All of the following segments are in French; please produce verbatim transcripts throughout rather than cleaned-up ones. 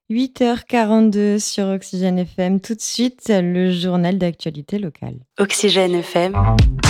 huit heures quarante-deux sur Oxygène F M. Tout de suite, le journal d'actualité locale. Oxygène F M.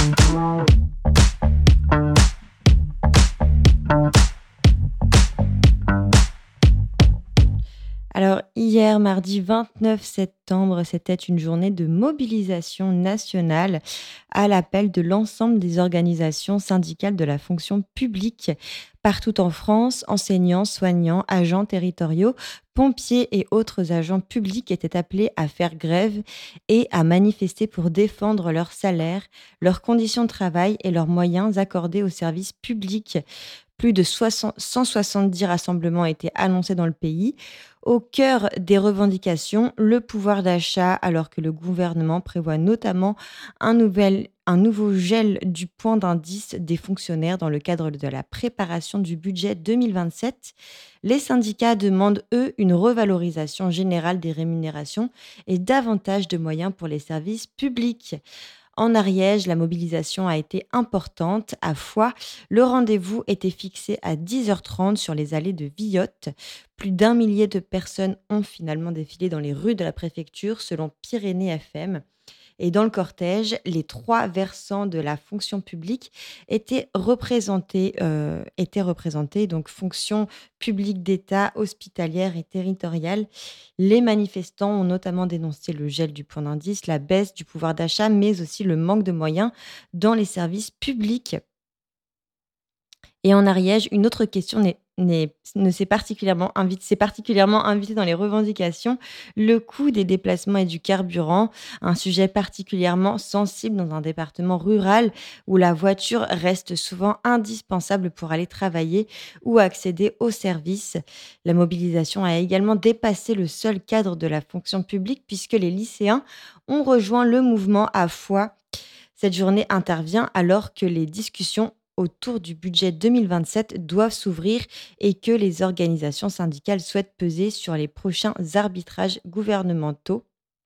Alors, hier, mardi vingt-neuf septembre, c'était une journée de mobilisation nationale à l'appel de l'ensemble des organisations syndicales de la fonction publique. Partout en France, enseignants, soignants, agents territoriaux, pompiers et autres agents publics étaient appelés à faire grève et à manifester pour défendre leurs salaires, leurs conditions de travail et leurs moyens accordés aux services publics. Plus de soixante cent soixante-dix rassemblements étaient annoncés dans le pays. Au cœur des revendications, le pouvoir d'achat, alors que le gouvernement prévoit notamment un, nouvel, un nouveau gel du point d'indice des fonctionnaires dans le cadre de la préparation du budget deux mille vingt-sept. Les syndicats demandent, eux, une revalorisation générale des rémunérations et davantage de moyens pour les services publics. En Ariège, la mobilisation a été importante. À Foix, le rendez-vous était fixé à dix heures trente sur les allées de Villotte. Plus d'un millier de personnes ont finalement défilé dans les rues de la préfecture, selon Pyrénées F M. Et dans le cortège, les trois versants de la fonction publique étaient représentés, euh, étaient représentés, donc fonction publique d'État, hospitalière et territoriale. Les manifestants ont notamment dénoncé le gel du point d'indice, la baisse du pouvoir d'achat, mais aussi le manque de moyens dans les services publics. Et en Ariège, une autre question n'est n'est ne s'est particulièrement invitée s'est particulièrement invitée dans les revendications, le coût des déplacements et du carburant, un sujet particulièrement sensible dans un département rural où la voiture reste souvent indispensable pour aller travailler ou accéder aux services. La mobilisation a également dépassé le seul cadre de la fonction publique puisque les lycéens ont rejoint le mouvement à Foix. Cette journée intervient alors que les discussions autour du budget deux mille vingt-sept doivent s'ouvrir et que les organisations syndicales souhaitent peser sur les prochains arbitrages gouvernementaux.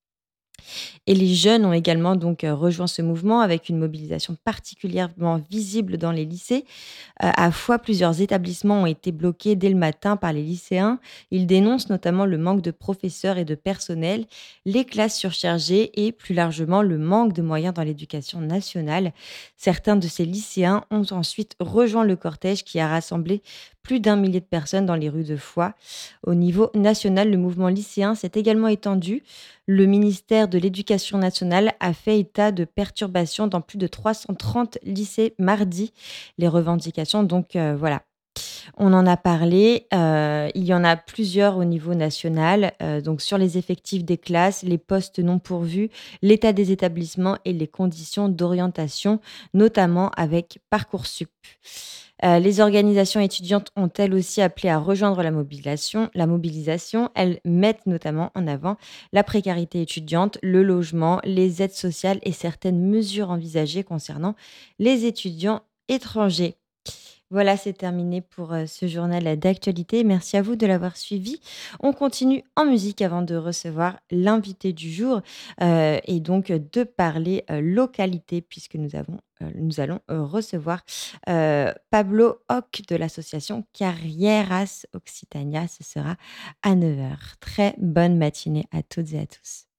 Et les jeunes ont également donc euh, rejoint ce mouvement avec une mobilisation particulièrement visible dans les lycées. Euh, à fois, plusieurs établissements ont été bloqués dès le matin par les lycéens. Ils dénoncent notamment le manque de professeurs et de personnel, les classes surchargées et plus largement le manque de moyens dans l'éducation nationale. Certains de ces lycéens ont ensuite rejoint le cortège qui a rassemblé plus d'un millier de personnes dans les rues de Foix. Au niveau national, le mouvement lycéen s'est également étendu. Le ministère de l'Éducation nationale a fait état de perturbations dans plus de trois cent trente lycées mardi. Les revendications, donc euh, voilà, on en a parlé. Euh, il y en a plusieurs au niveau national. Euh, donc sur les effectifs des classes, les postes non pourvus, l'état des établissements et les conditions d'orientation, notamment avec Parcoursup. Euh, les organisations étudiantes ont elles aussi appelé à rejoindre la mobilisation. La mobilisation, elles mettent notamment en avant la précarité étudiante, le logement, les aides sociales et certaines mesures envisagées concernant les étudiants étrangers. Voilà, c'est terminé pour euh, ce journal d'actualité. Merci à vous de l'avoir suivi. On continue en musique avant de recevoir l'invité du jour euh, et donc euh, de parler euh, localité puisque nous, avons, euh, nous allons euh, recevoir euh, Pablo Hoc de l'association Carrieras Occitania. Ce sera à neuf heures. Très bonne matinée à toutes et à tous.